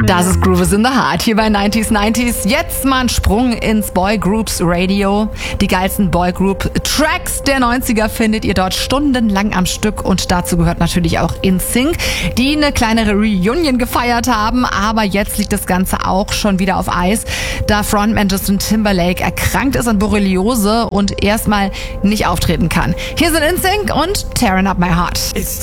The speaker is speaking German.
Das ist Groove in the Heart hier bei 90s. Jetzt mal ein Sprung ins Boy Groups Radio. Die geilsten Boy Group Tracks der 90er findet ihr dort stundenlang am Stück. Und dazu gehört natürlich auch NSYNC, die eine kleinere Reunion gefeiert haben. Aber jetzt liegt das Ganze auch schon wieder auf Eis, da Frontman Justin Timberlake erkrankt ist an Borreliose und erstmal nicht auftreten kann. Hier sind NSYNC und Tearing Up My Heart.